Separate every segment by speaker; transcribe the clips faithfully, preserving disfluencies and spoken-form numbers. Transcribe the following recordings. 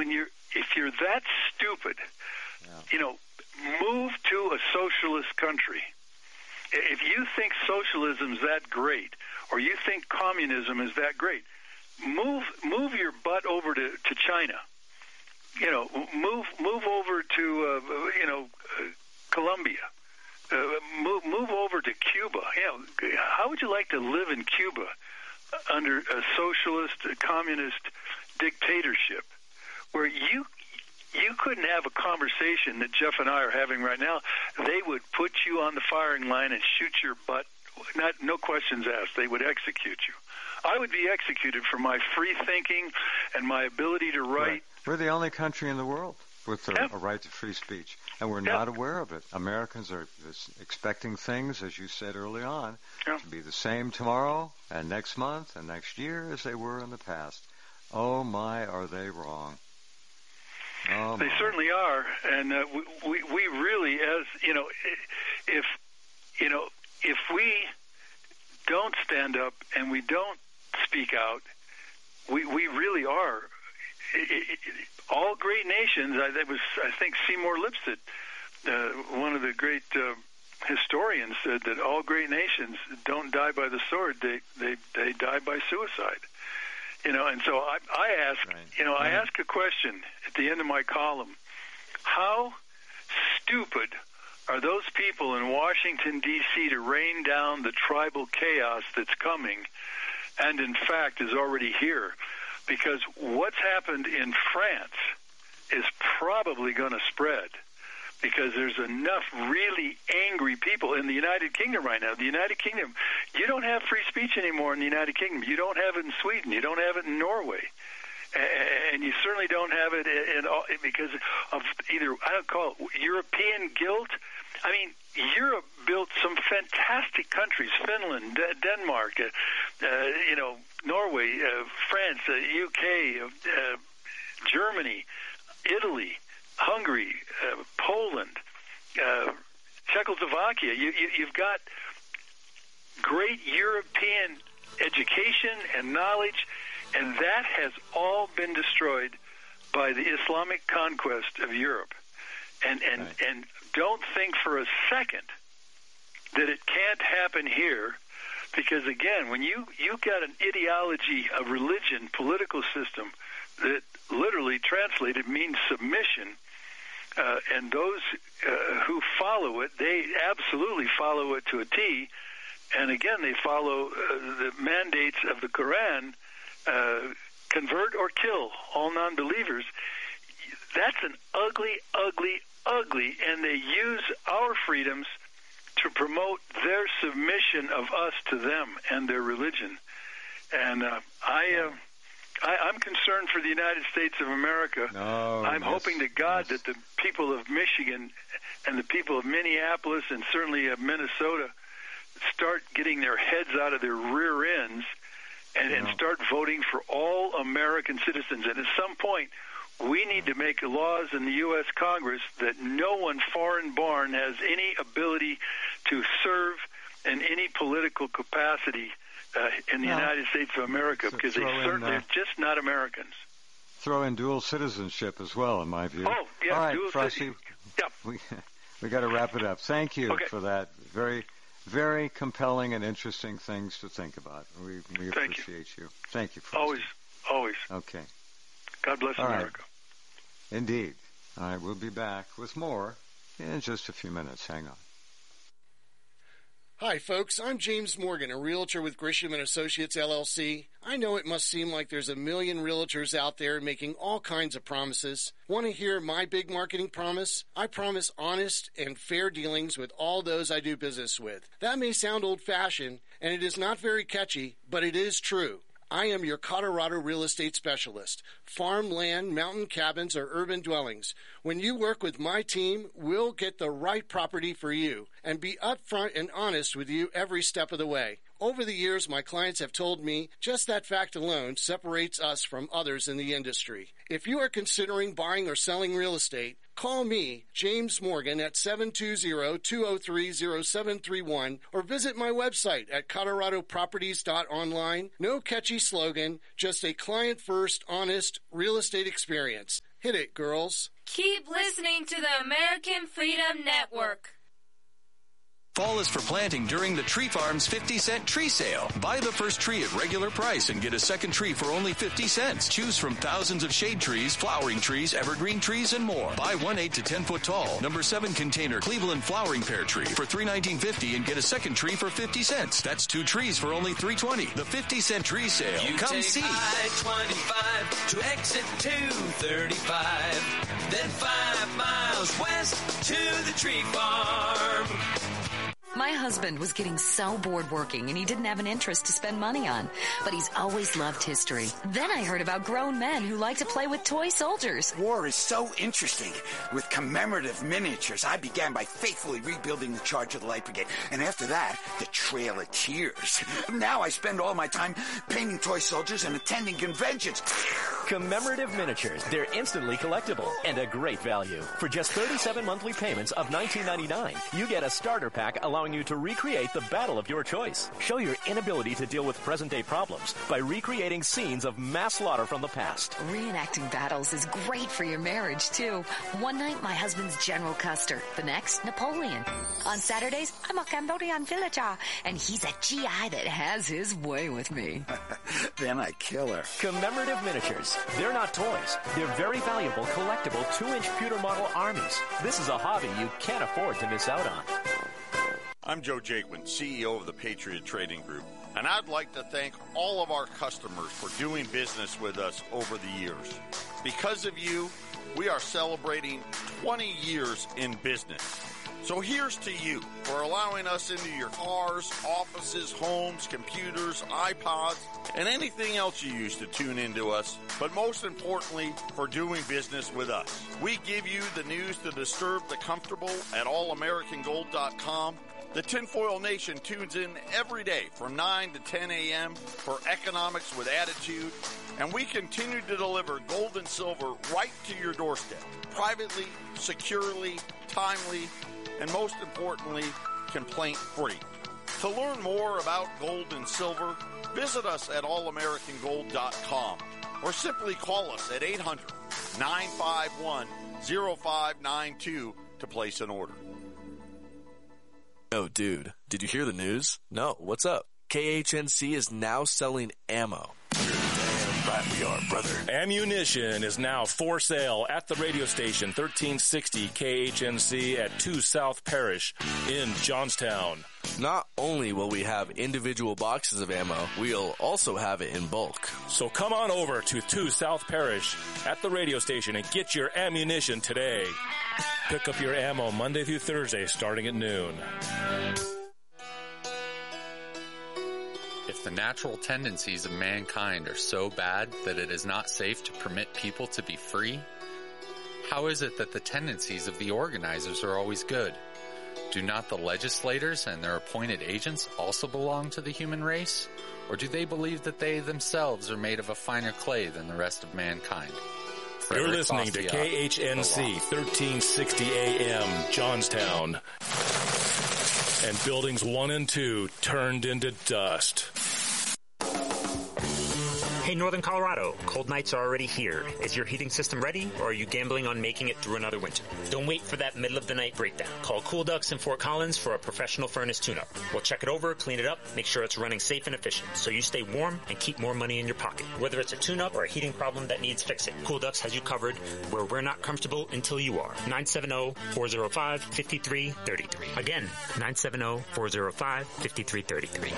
Speaker 1: when you're if you're that stupid, yeah. you know, move to a socialist country. If you think socialism is that great, or you think communism is that great, move move your butt over to, to China. You know, move move over to uh, you know uh, Colombia. Uh, move move over to Cuba. You know, how would you like to live in Cuba under a socialist, a communist dictatorship, where you you couldn't have a conversation that Jeff and I are having right now? They would put you on the firing line and shoot your butt. Not no questions asked. They would execute you. I would be executed for my free thinking and my ability to write.
Speaker 2: Right. We're the only country in the world with a,
Speaker 1: yeah.
Speaker 2: a right to free speech, and we're
Speaker 1: yeah.
Speaker 2: not aware of it. Americans are expecting things, as you said early on,
Speaker 1: yeah.
Speaker 2: to be the same tomorrow and next month and next year as they were in the past. Oh, my, are they wrong. Oh,
Speaker 1: they
Speaker 2: my.
Speaker 1: certainly are, and uh, we, we we really, as you know, if you know, if we don't stand up and we don't speak out, we we really are. It, it, it, all great nations. I, that was, I think, Seymour Lipset, uh, one of the great uh, historians, said that all great nations don't die by the sword; they they they die by suicide. You know, and so I, I ask,
Speaker 2: right.
Speaker 1: you know,
Speaker 2: right.
Speaker 1: I ask a question at the end of my column: how stupid are those people in Washington, D C to rain down the tribal chaos that's coming, and in fact is already here? Because what's happened in France is probably going to spread, because there's enough really angry people in the United Kingdom right now. The United Kingdom, you don't have free speech anymore in the United Kingdom. You don't have it in Sweden. You don't have it in Norway. And you certainly don't have it in all, because of either, I don't call it European guilt. I mean, Europe built some fantastic countries: Finland, D- Denmark, uh, uh, you know, Norway, uh, France, uh, U K, uh, uh, Germany, Italy, Hungary, uh, Poland, uh, Czechoslovakia. You, you, you've got great European education and knowledge, and that has all been destroyed by the Islamic conquest of Europe. And and, right. and don't think for a second that it can't happen here, because, again, when you, you got an ideology, a religion, political system that literally translated means submission, uh, and those uh, who follow it, they absolutely follow it to a T, and, again, they follow uh, the mandates of the Quran, uh, convert or kill all non-believers. That's an ugly, ugly, ugly, and they use our freedoms to promote their submission of us to them and their religion. And uh, I, uh, I, I'm concerned for the United States of America.
Speaker 2: No,
Speaker 1: I'm
Speaker 2: yes,
Speaker 1: hoping to God
Speaker 2: yes.
Speaker 1: that the people of Michigan and the people of Minneapolis and certainly of Minnesota start getting their heads out of their rear ends and,
Speaker 2: no.
Speaker 1: and start voting for all American citizens. And at some point, we need to make laws in the U S Congress that no one foreign-born has any ability to serve in any political capacity uh, in the no. United States of America, so because they certainly are just not Americans.
Speaker 2: Throw in dual citizenship as well, in my view.
Speaker 1: Oh, yeah,
Speaker 2: all right,
Speaker 1: dual
Speaker 2: Frosty,
Speaker 1: yeah.
Speaker 2: we, we got to wrap it up. Thank you
Speaker 1: okay.
Speaker 2: for that. Very, very compelling and interesting things to think about. We, we appreciate you. you. Thank you, Frosty.
Speaker 1: Always, always.
Speaker 2: Okay.
Speaker 1: God bless
Speaker 2: All
Speaker 1: America.
Speaker 2: Right. Indeed. All right, we'll be back with more in just a few minutes. Hang on.
Speaker 3: Hi, folks. I'm James Morgan, a realtor with Grisham and Associates, L L C. I know it must seem like there's a million realtors out there making all kinds of promises. Want to hear my big marketing promise? I promise honest and fair dealings with all those I do business with. That may sound old-fashioned, and it is not very catchy, but it is true. I am your Colorado real estate specialist. Farm, land, mountain cabins, or urban dwellings. When you work with my team, we'll get the right property for you and be upfront and honest with you every step of the way. Over the years, my clients have told me just that fact alone separates us from others in the industry. If you are considering buying or selling real estate, call me, James Morgan, at seven two zero, two zero three, zero seven three one or visit my website at colorado properties dot online. No catchy slogan, just a client-first, honest real estate experience. Hit it, girls.
Speaker 4: Keep listening to the American Freedom Network.
Speaker 5: Fall is for planting during the Tree Farm's fifty cent tree sale. Buy the first tree at regular price and get a second tree for only fifty cents. Choose from thousands of shade trees, flowering trees, evergreen trees, and more. Buy one eight to ten foot tall, number seven container Cleveland flowering pear tree for three nineteen fifty and get a second tree for fifty cents. That's two trees for only three twenty. The fifty cent tree sale.
Speaker 6: You
Speaker 5: Come
Speaker 6: take
Speaker 5: see.
Speaker 6: I twenty-five to exit two thirty-five, then five miles west to the Tree Farm.
Speaker 7: My husband was getting so bored working and he didn't have an interest to spend money on, but he's always loved history. Then I heard about grown men who like to play with toy soldiers.
Speaker 8: War is so interesting. With commemorative miniatures, I began by faithfully rebuilding the Charge of the Light Brigade, and after that, the Trail of Tears. Now I spend all my time painting toy soldiers and attending conventions.
Speaker 9: Commemorative miniatures. They're instantly collectible and a great value. For just thirty-seven monthly payments of nineteen ninety-nine, you get a starter pack allowing you to recreate the battle of your choice. Show your inability to deal with present-day problems by recreating scenes of mass slaughter from the past.
Speaker 7: Reenacting battles is great for your marriage, too. One night, my husband's General Custer. The next, Napoleon. On Saturdays, I'm a Cambodian villager, and he's a G I that has his way with me.
Speaker 8: Then I kill her.
Speaker 9: Commemorative miniatures. They're not toys. They're very valuable, collectible two-inch pewter model armies. This is a hobby you can't afford to miss out on.
Speaker 10: I'm Joe Jaquin, C E O of the Patriot Trading Group, and I'd like to thank all of our customers for doing business with us over the years. Because of you, we are celebrating twenty years in business. So here's to you for allowing us into your cars, offices, homes, computers, iPods, and anything else you use to tune into us, but most importantly, for doing business with us. We give you the news to disturb the comfortable at all american gold dot com. The Tinfoil Nation tunes in every day from nine to ten a.m. for Economics with Attitude, and we continue to deliver gold and silver right to your doorstep, privately, securely, timely, and most importantly, complaint-free. To learn more about gold and silver, visit us at all american gold dot com or simply call us at eight hundred, nine five one, oh five nine two to place an order.
Speaker 11: Oh, dude, did you hear the news? No, what's up? K H N C is now selling ammo. You're damn right we are, brother.
Speaker 12: Ammunition is now for sale at the radio station thirteen sixty K H N C at two South Parish in Johnstown.
Speaker 11: Not only will we have individual boxes of ammo, we'll also have it in bulk.
Speaker 12: So come on over to two South Parish at the radio station and get your ammunition today. Pick up your ammo Monday through Thursday starting at noon.
Speaker 13: If the natural tendencies of mankind are so bad that it is not safe to permit people to be free, how is it that the tendencies of the organizers are always good? Do not the legislators and their appointed agents also belong to the human race? Or do they believe that they themselves are made of a finer clay than the rest of mankind?
Speaker 12: You're listening to K H N C thirteen sixty A M Johnstown. And buildings one and two turned into dust.
Speaker 14: Hey, Northern Colorado, cold nights are already here. Is your heating system ready, or are you gambling on making it through another winter? Don't wait for that middle-of-the-night breakdown. Call Cool Ducks in Fort Collins for a professional furnace tune-up. We'll check it over, clean it up, make sure it's running safe and efficient, so you stay warm and keep more money in your pocket. Whether it's a tune-up or a heating problem that needs fixing, Cool Ducks has you covered where we're not comfortable until you are. nine seven zero, four zero five, five three three three. Again, nine seven zero, four zero five, five three three three.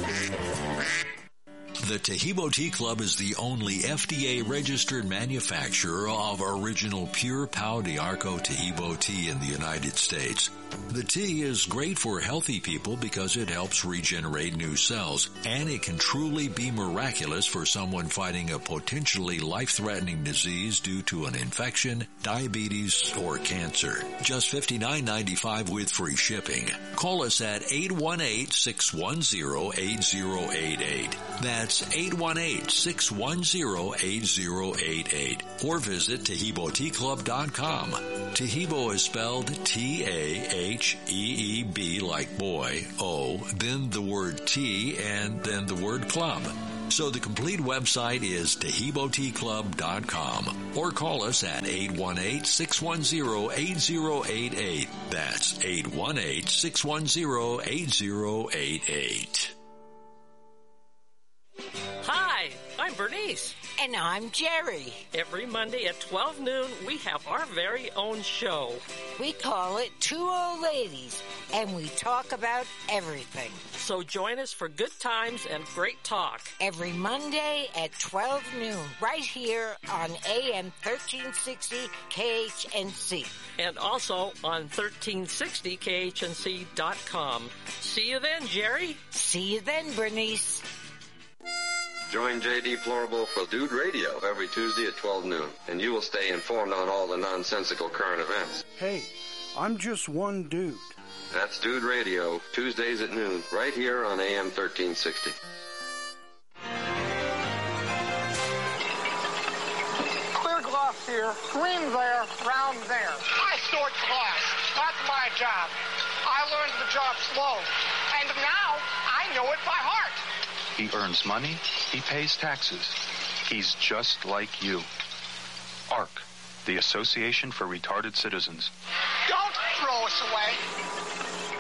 Speaker 15: The Taheebo Tea Club is the only F D A-registered manufacturer of original pure Pau d'Arco Taheebo tea in the United States. The tea is great for healthy people because it helps regenerate new cells, and it can truly be miraculous for someone fighting a potentially life-threatening disease due to an infection, diabetes, or cancer. Just fifty-nine ninety-five with free shipping. Call us at eight one eight, six one zero, eight zero eight eight. That's eight one eight, six one zero, eight zero eight eight. Or visit Taheebo Tea Club dot com. Taheebo is spelled T A H E E B like boy, O, then the word tea, and then the word club. So the complete website is taheebo tea club dot com or call us at eight one eight, six one zero, eight zero eight eight. That's eight one eight, six one zero, eight zero eight eight.
Speaker 16: Hi, I'm Bernice.
Speaker 17: And I'm Jerry.
Speaker 16: Every Monday at twelve noon, we have our very own show.
Speaker 17: We call it Two Old Ladies, and we talk about everything.
Speaker 16: So join us for good times and great talk.
Speaker 17: Every Monday at twelve noon, right here on A M thirteen sixty K H N C.
Speaker 16: And also on thirteen sixty K H N C dot com. See you then, Jerry.
Speaker 17: See you then, Bernice.
Speaker 18: Join J D Plorable for Dude Radio every Tuesday at twelve noon, and you will stay informed on all the nonsensical current events.
Speaker 19: Hey, I'm just one dude.
Speaker 18: That's Dude Radio, Tuesdays at noon, right here on A M thirteen sixty.
Speaker 20: Clear glass here, green there, round there. I sort glass. That's my job. I learned the job slow, and now I know it by heart.
Speaker 21: He earns money. He pays taxes. He's just like you. A R C, the Association for Retarded Citizens.
Speaker 20: Don't throw us away.